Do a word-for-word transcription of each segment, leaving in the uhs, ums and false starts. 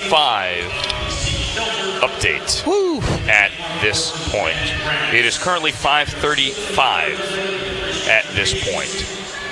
five update Woo. at this point. It is currently five thirty-five at this point.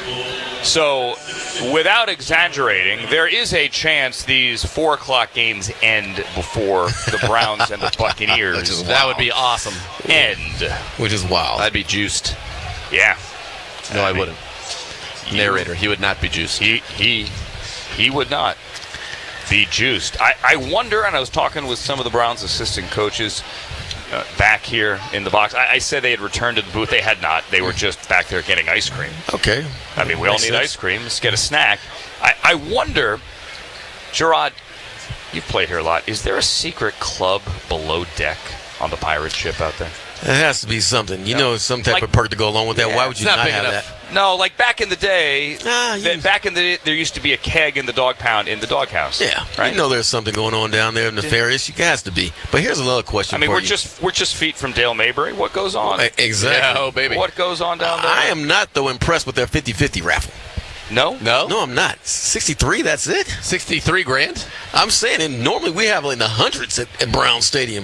So, without exaggerating, there is a chance these four o'clock games end before the Browns and the Buccaneers. That would be awesome. End. Which is wild. I'd be juiced. Yeah. No, I I, mean, wouldn't. Narrator, he would not be juiced. He he he would not be juiced. I, I wonder, and I was talking with some of the Browns' assistant coaches uh, back here in the box. I, I said they had returned to the booth. They had not. They were just back there getting ice cream. Okay. I mean, we all Makes need sense. ice cream. Let's get a snack. I, I wonder, Gerard, you've played here a lot. Is there a secret club below deck on the pirate ship out there? It has to be something. You No. know, some type Like- of perk to go along with that. Yeah, Why would it's you not not big have enough. that? No, like back in the day, Ah, you- th- back in the day, there used to be a keg in the dog pound in the doghouse. Yeah, right. you know there's something going on down there nefarious. It has to be. But here's another question I mean, for we're you. just we're just feet from Dale Mabry. What goes on? E- Exactly. Yeah, oh, baby. What goes on down there? I am not, though, impressed with their fifty-fifty raffle. No, No? No, I'm not. sixty-three, that's it? sixty-three grand? I'm saying, and normally we have like the hundreds at, at Brown Stadium.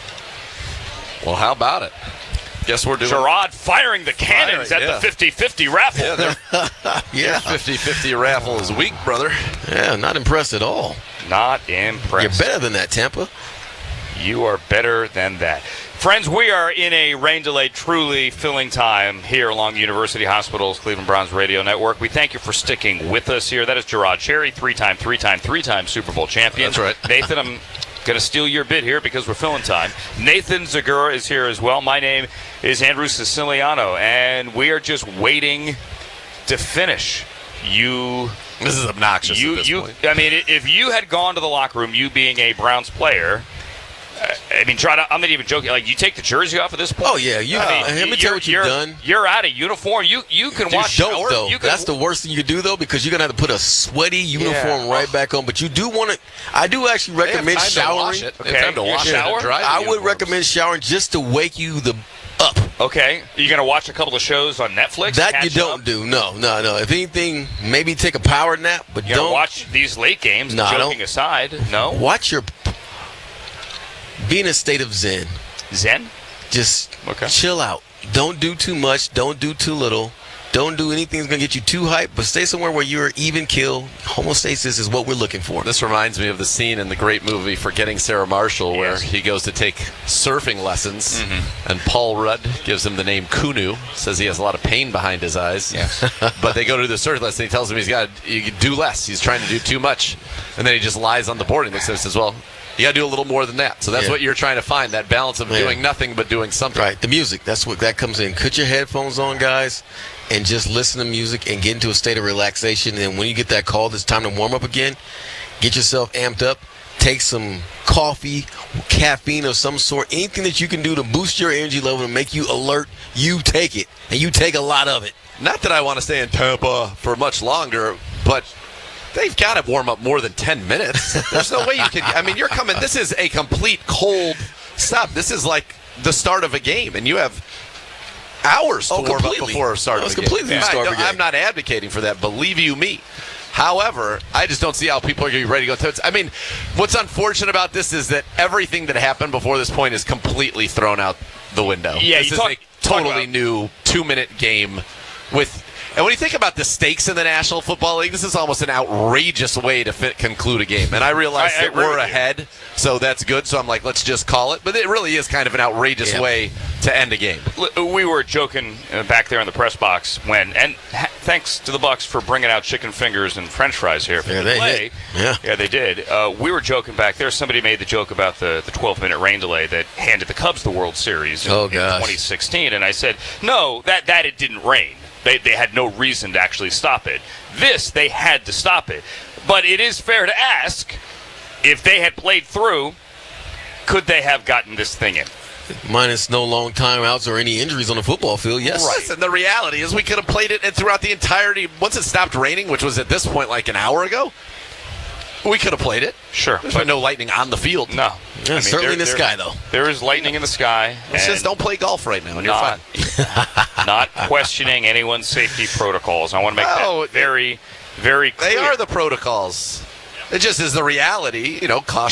Well, how about it? Guess we're doing Gerard firing the cannons Firing, at yeah. the fifty-fifty raffle. Yeah, their Yeah. fifty-fifty raffle is weak, brother. Yeah, not impressed at all. Not You're impressed. better than that, Tampa. You are better than that. Friends, we are in a rain-delayed, truly filling time here along University Hospital's Cleveland Browns radio network. We thank you for sticking with us here. That is Gerard Cherry, three-time, three-time, three-time Super Bowl champion. That's right. Nathan, I'm going to steal your bid here because we're filling time. Nathan Zagura is here as well. My name is Andrew Siciliano, and we are just waiting to finish. You... This is obnoxious You, at this you. point. I mean, if you had gone to the locker room, you being a Browns player, uh, I mean, try to. I'm not even joking. Like, you take the jersey off at this point. Oh, yeah. You, I mean, uh, let me you're- tell you what you've you're- done. You're out of uniform. You you can You watch. don't, though. You can, That's the worst thing you could do, though, because you're going to have to put a sweaty uniform right back on. But you do want to – I do actually They have recommend time to showering. wash it. They have Okay, time to you wash it and shower? dry the I would uniforms. recommend showering just to wake you the up. Okay, you're gonna watch a couple of shows on Netflix. That you catch don't up? do. No, no, no. If anything, maybe take a power nap, but You're gonna don't watch these late games. No, I joking don't. aside, no. watch your be in a state of zen. Zen. Just Okay. chill out. Don't do too much. Don't do too little. Don't do anything that's going to get you too hyped, but stay somewhere where you're even keel. Homeostasis is what we're looking for. This reminds me of the scene in the great movie Forgetting Sarah Marshall where Yes. he goes to take surfing lessons Mm-hmm. and Paul Rudd gives him the name Kunu, says he has a lot of pain behind his eyes. Yes. But they go to the surf lesson, he tells him he's got to do less. He's trying to do too much. And then he just lies on the board and looks at him and says, well, you got to do a little more than that. So that's Yeah. what you're trying to find, that balance of Yeah. doing nothing but doing something. Right, the music. That's what that comes in. Put your headphones on, guys, and just listen to music and get into a state of relaxation. And when you get that call, it's time to warm up again. Get yourself amped up. Take some coffee, caffeine of some sort. Anything that you can do to boost your energy level and make you alert, you take it. And you take a lot of it. Not that I want to stay in Tampa for much longer, but they've got to warm up more than ten minutes. There's no way you can. I mean, you're coming. This is a complete cold stop. This is like the start of a game, and you have hours to Oh, warm up completely. before start No, of it's a game. completely the start of a game. I'm not advocating for that. Believe you me. However, I just don't see how people are going to be ready to go. I mean, what's unfortunate about this is that everything that happened before this point is completely thrown out the window. Yeah, this you is talk- a talk totally about- new two-minute game with. And when you think about the stakes in the National Football League, this is almost an outrageous way to fit, conclude a game. And I realize I- I that agree we're with you. ahead, so that's good. So I'm like, let's just call it. But it really is kind of an outrageous Yeah. way to end a game. L- We were joking uh, back there in the press box when, and ha- thanks to the Bucks for bringing out chicken fingers and French fries here for Yeah, the they play. hit. Yeah. yeah, they did. Uh, we were joking back there. Somebody made the joke about the the twelve-minute rain delay that handed the Cubs the World Series in, Oh, in gosh. twenty sixteen, and I said, no, that that it didn't rain. They they had no reason to actually stop it. This they had to stop it. But it is fair to ask, if they had played through, could they have gotten this thing in? Minus no long timeouts or any injuries on the football field, yes. Listen, the reality is we could have played it and throughout the entirety. Once it stopped raining, which was at this point like an hour ago, we could have played it. Sure. There's but been no lightning on the field. No. Yeah, certainly there- in the there- sky, though. There is lightning in the sky. Let's and just don't play golf right now, and you're not, fine. not questioning anyone's safety protocols. I want to make No, that very, very clear. They are the protocols. It just is the reality. You know, caution.